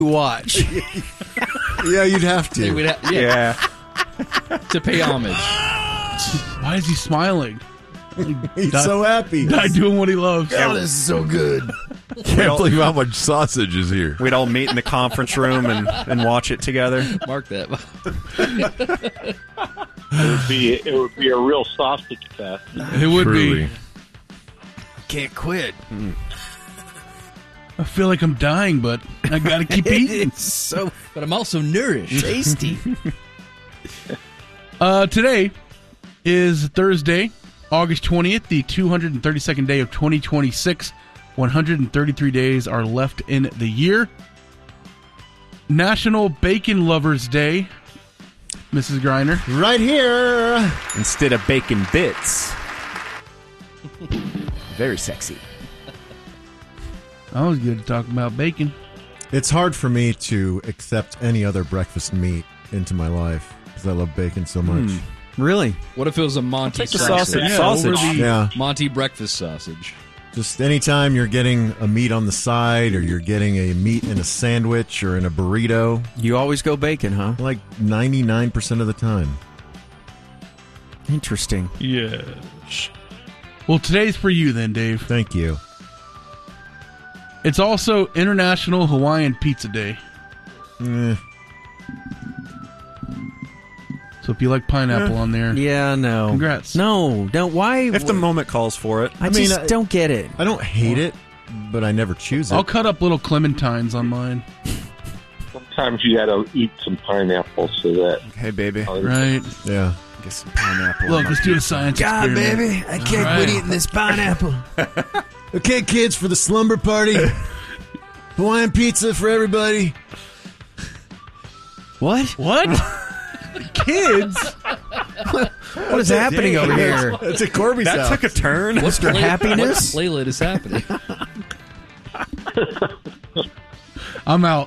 watch. Yeah, you'd have to. Yeah. To pay homage. Why is he smiling? He's so happy. Not doing what he loves. Oh, this is so good. Can't believe how much sausage is here. We'd all meet in the conference room and watch it together. Mark that. It would be a real sausage fest. It would Truly. be. Can't quit. I feel like I'm dying, but I gotta keep eating. But I'm also nourished. Tasty. Today is Thursday, August 20th, the 232nd day of 2026. 133 days are left in the year. National Bacon Lovers Day, Mrs. Griner. Right here. Instead of bacon bits. Very sexy. I was good to talk about bacon. It's hard for me to accept any other breakfast meat into my life because I love bacon so much. Really? What if it was a Monty Take the sausage? sausage. Yeah. Monty breakfast sausage. Just anytime you're getting a meat on the side or you're getting a meat in a sandwich or in a burrito, You always go bacon, huh? like 99% of the time. Interesting. Yes. Well, today's for you then, Dave. Thank you. It's also International Hawaiian Pizza Day. So if you like pineapple on there, Yeah, no. Congrats. No, don't. Why? If the moment calls for it. I just don't get it. I don't hate it, but I never choose it. I'll cut up little clementines on mine. Sometimes you got to eat some pineapple so that. Hey, baby. Right. Yeah. Get some pineapple. Look, let's do a science experiment. I can't quit eating this pineapple. Okay, kids, for the slumber party, Hawaiian pizza for everybody. What? What? Kids? What is happening over here? It's at Corby's That house. took a turn. Mr. Happiness? What Layla is happening? I'm out.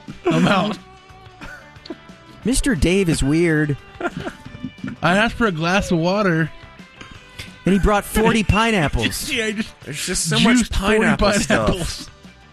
Mr. Dave is weird. I asked for a glass of water. And he brought 40 pineapples. Yeah, I just There's just so much juiced 40 pineapple pineapples. stuff.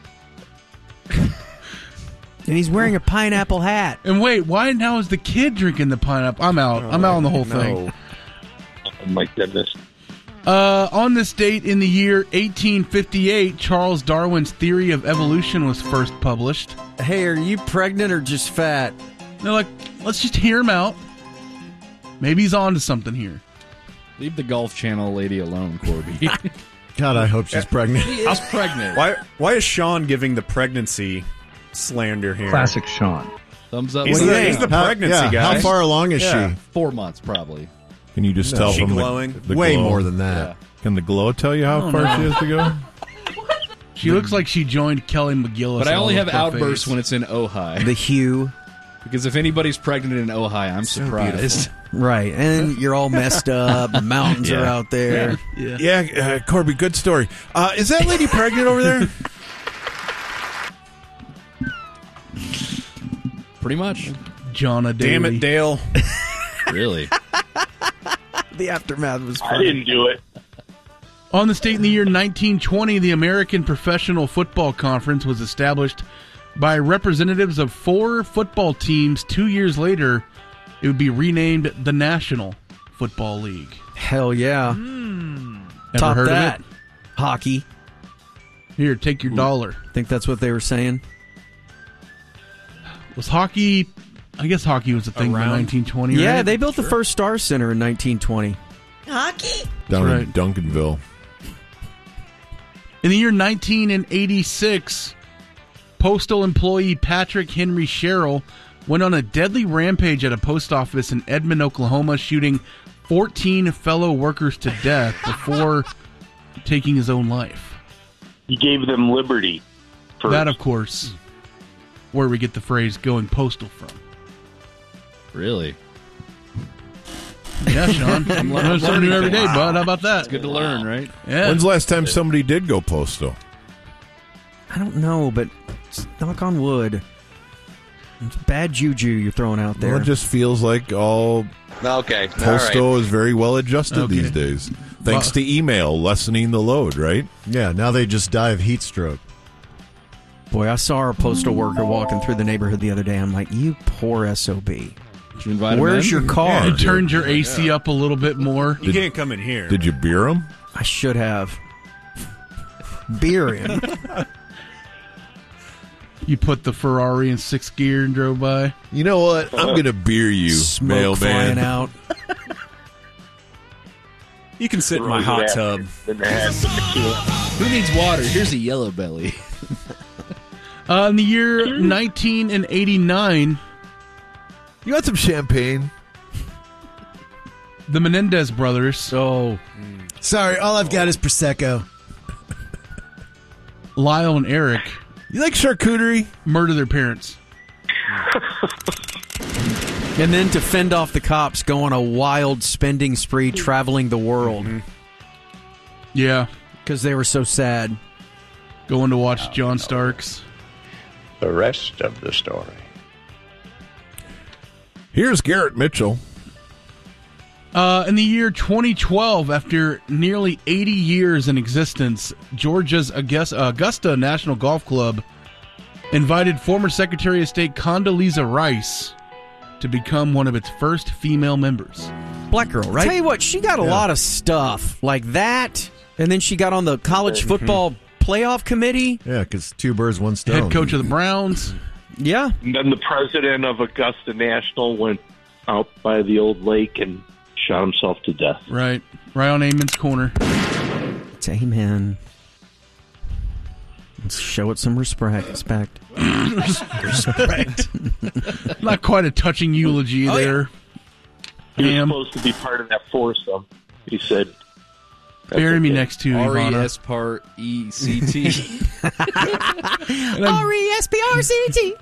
And he's wearing a pineapple hat. And wait, why now is the kid drinking the pineapple? I'm out. I'm out on the whole thing. Oh my goodness. On this date in the year 1858, Charles Darwin's theory of evolution was first published. Hey, are you pregnant or just fat? They're like, let's just hear him out. Maybe he's on to something here. Leave the Golf Channel lady alone, Corby. God, I hope she's pregnant. I was pregnant. Why is Sean giving the pregnancy slander here? Classic Sean. Thumbs up. He's What do you the, he's think? the pregnancy guy. How far along is Yeah. she? 4 months, probably. Can you just tell She from glowing? the Way glow? more than that. Can the glow tell you how far she has to go? She looks like she joined Kelly McGillis. But I only have all over her outbursts face. when it's in Ojai. The hue. Because if anybody's pregnant in Ojai, I'm surprised. Right. And you're all messed up. The mountains are out there. Yeah. Yeah, Corby, good story. Is that lady pregnant over there? Pretty much. Jonna Daly. Damn it, Dale. Really? The aftermath was I funny. didn't do it. On this date in the year 1920, the American Professional Football Conference was established by representatives of 4 football teams. 2 years later, it would be renamed the National Football League. Hell yeah. Ever Top heard that. of it? Hockey. Here, take your dollar. Think that's what they were saying? Was hockey... I guess hockey was a thing by Around? 1920, Yeah, right? they built the first Star Center in 1920. Down in right. Duncanville. In the year 1986, postal employee Patrick Henry Sherrill went on a deadly rampage at a post office in Edmond, Oklahoma, shooting 14 fellow workers to death before taking his own life. He gave them liberty. First. That, of course, where we get the phrase going postal from. Really? Yeah, Sean. I'm learning something new every day, bud. How about that? It's good to learn, right? Yeah. When's the last time somebody did go postal? I don't know, but knock on wood. It's bad juju you're throwing out there. Well, it just feels like all Okay. postal is very well adjusted Okay. these days. Thanks to email lessening the load, right? Yeah, now they just die of heat stroke. Boy, I saw our postal worker walking through the neighborhood the other day. I'm like, you poor SOB. Did you invite him Where's in? your car? It turned your AC up a little bit more. You can't come in here. Did you beer him? I should have. Beer him. You put the Ferrari in 6th gear and drove by. You know what? I'm going to beer you, Smoke flying mailman. out. You can sit in my hot tub. Who needs water? Here's a yellow belly. In the year 1989, You want some champagne? the Menendez brothers, Sorry, all I've got is Prosecco. Lyle and Eric, You like charcuterie? murder their parents. And then to fend off the cops, go on a wild spending spree traveling the world Yeah, because they were so sad. going to watch John Starks. The rest of the story. Here's Garrett Mitchell. In the year 2012, after nearly 80 years in existence, Georgia's Augusta National Golf Club invited former Secretary of State Condoleezza Rice to become one of its first female members. Black girl, right? Tell you what, she got a lot of stuff like that, and then she got on the college football playoff committee. Yeah, because 2 birds, 1 stone. Head coach of the Browns. Yeah. And then the president of Augusta National went out by the old lake and shot himself to death. Right on Amon's corner. It's amen. Let's show it some respect. Not quite a touching eulogy there. He was Am. supposed to be part of that foursome. He said, Bury me next to Ivana. R-E-S part E-C-T. R-E-S-P-R-C-T.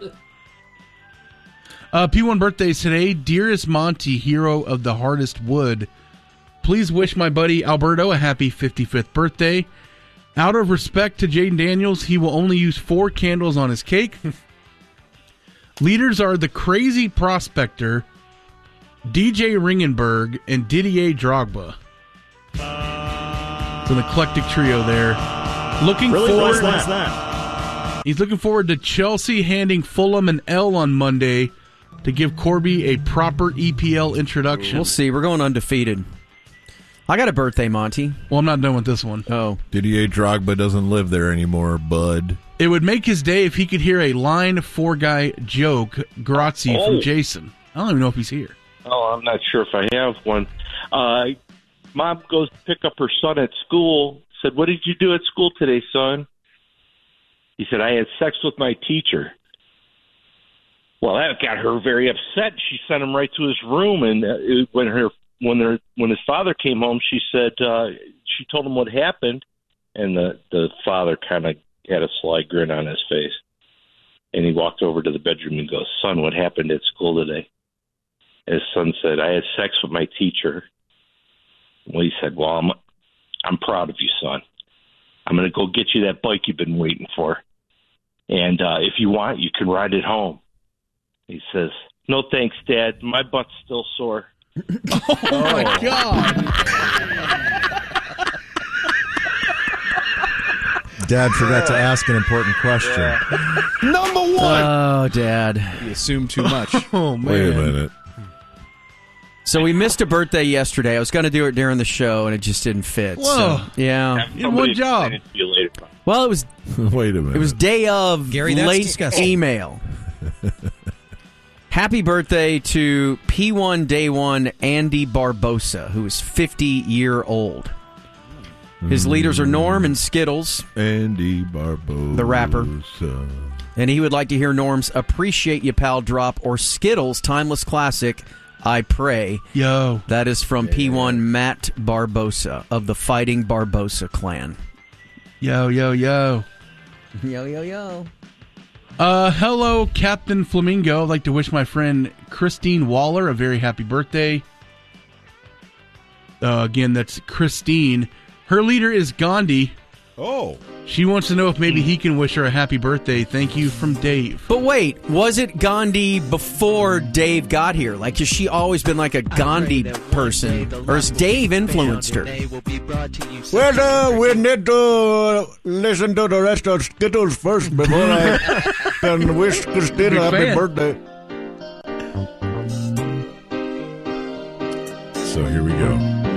P1 birthdays today. Dearest Monty, hero of the hardest wood. Please wish my buddy Alberto a happy 55th birthday. Out of respect to Jaden Daniels, he will only use 4 candles on his cake. Leaders are the Crazy Prospector, DJ Ringenberg, and Didier Drogba. It's an eclectic trio there. Looking forward. What's that? He's looking forward to Chelsea handing Fulham an L on Monday to give Corby a proper EPL introduction. We'll see. We're going undefeated. I got a birthday, Monty. Well, I'm not done with this one. Oh. Didier Drogba doesn't live there anymore, bud. It would make his day if he could hear a line 4 guy joke, grazie, from Jason. I don't even know if he's here. oh, I'm not sure if I have one. Mom goes to pick up her son at school. Said, what did you do at school today, son? He said, I had sex with my teacher. Well, that got her very upset. She sent him right to his room, and when his father came home, she said she told him what happened, and the father kind of had a sly grin on his face, and he walked over to the bedroom and goes, son, what happened at school today? His son said, I had sex with my teacher. Well, he said, well, I'm proud of you, son. I'm going to go get you that bike you've been waiting for, and if you want, you can ride it home. He says, no thanks, Dad. My butt's still sore. Oh, my God. Dad forgot to ask an important question. Number 1. Oh, Dad. You assume too much. Oh, man. Wait a minute. So we missed a birthday yesterday. I was going to do it during the show, and it just didn't fit. Whoa. So, yeah. Have You had somebody one job. explain it to you later. Well, it was Wait a minute. It was day of Gary, that's late disgusting. email. Happy birthday to P1 Day 1 Andy Barbosa, who is 50-year-old. His leaders are Norm and Skittles, Andy Barbosa. the rapper. And he would like to hear Norm's Appreciate You Pal drop or Skittles' timeless classic, I Pray. Yo. That is from P1 Matt Barbosa of the Fighting Barbosa clan. Yo. Yo, yo. Hello, Captain Flamingo. I'd like to wish my friend Christine Waller a very happy birthday. Again, that's Christine. Her leader is Gandhi. Oh. She wants to know if maybe he can wish her a happy birthday. Thank you from Dave. But wait, was it Gandhi before Dave got here? Like, has she always been like a Gandhi person? Or has Dave influenced her? Well, we need to listen to the rest of Skittles first before I can wish Christina happy fan. birthday. So here we go.